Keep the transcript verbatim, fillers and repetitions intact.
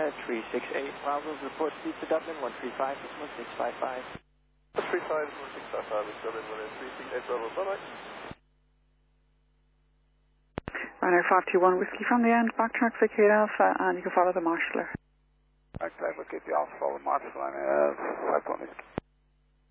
five three six eight. Bravo, report speed to Dublin, one three five, one six five five. one three five, one six five five, Dublin, one three six eight, Bravo, bye-bye. Runner five two one Whiskey from the end, backtrack for Kate Alpha, and you can follow the marshaller. Backtrack for Kate Alpha, follow the marshaller, and uh, five one Whiskey.